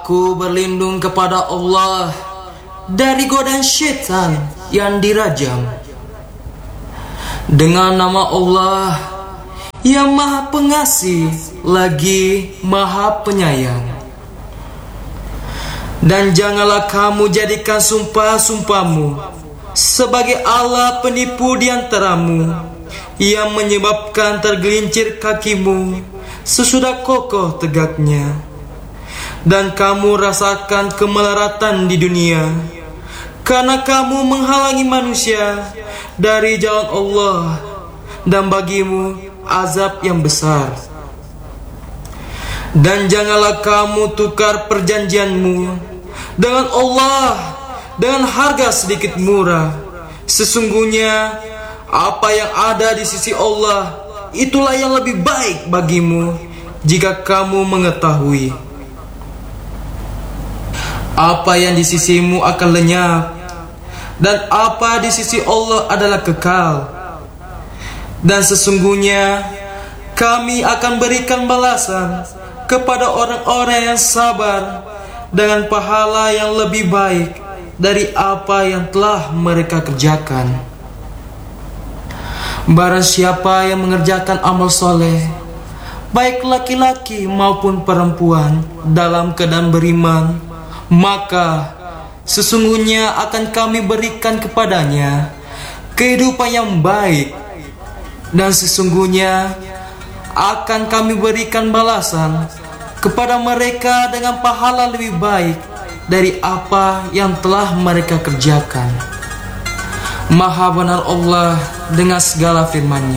Aku berlindung kepada Allah dari godaan syaitan yang dirajam. Dengan nama Allah yang Maha Pengasih lagi Maha Penyayang. Dan janganlah kamu jadikan sumpah-sumpahmu sebagai Allah penipu di antaramu, yang menyebabkan tergelincir kakimu sesudah kokoh tegaknya. Dan kamu rasakan kemelaratan di dunia, karena kamu menghalangi manusia dari jalan Allah, dan bagimu azab yang besar. Dan janganlah kamu tukar perjanjianmu dengan Allah dengan harga sedikit murah. Sesungguhnya apa yang ada di sisi Allah itulah yang lebih baik bagimu jika kamu mengetahui. Apa yang di sisimu akan lenyap, dan apa di sisi Allah adalah kekal. Dan sesungguhnya kami akan berikan balasan kepada orang-orang yang sabar dengan pahala yang lebih baik dari apa yang telah mereka kerjakan. Barang siapa yang mengerjakan amal soleh, baik laki-laki maupun perempuan, dalam keadaan beriman, maka sesungguhnya akan kami berikan kepadanya kehidupan yang baik, dan sesungguhnya akan kami berikan balasan kepada mereka dengan pahala lebih baik dari apa yang telah mereka kerjakan. Maha benar Allah dengan segala firman-Nya.